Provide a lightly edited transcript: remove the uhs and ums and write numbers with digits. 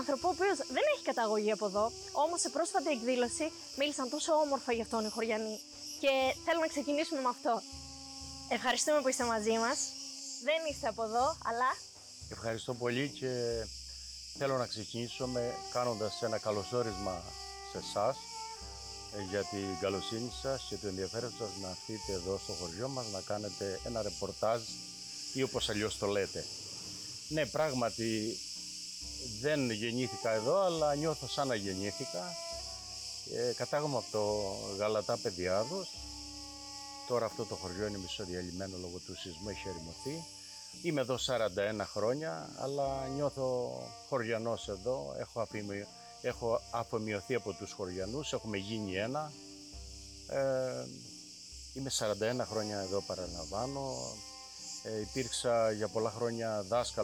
άνθρωπο, ο οποίος δεν έχει καταγωγή από εδώ, όμως σε πρόσφατη εκδήλωση μίλησαν τόσο όμορφα γι' αυτόν οι χωριανοί. Και θέλω να ξεκινήσουμε με αυτό. Ευχαριστούμε που είστε μαζί μας. Δεν είστε από εδώ, αλλά... Ευχαριστώ πολύ και θέλω να ξεκινήσω κάνοντας ένα καλωσόρισμα σε εσάς για την καλοσύνη σας και το ενδιαφέρον σας να έρθετε εδώ στο χωριό μας να κάνετε ένα ρεπορτάζ ή όπως αλλιώς το λέτε. Ναι, πράγματι δεν γεννήθηκα εδώ, αλλά νιώθω σαν να γεννήθηκα. Κατάγομαι από το Γαλατά Παιδιάδος. Τώρα αυτό το χωριό είναι μισοδιαλυμένο λόγω του σεισμού, έχει ερημωθεί. Είμαι εδώ 41 χρόνια, αλλά νιώθω χωριανός εδώ. Έχω αφομοιωθεί από τους χωριανούς, έχουμε γίνει ένα. Είμαι 41 χρόνια εδώ, παραλαμβάνω. Υπήρξα για πολλά χρόνια δάσκαλος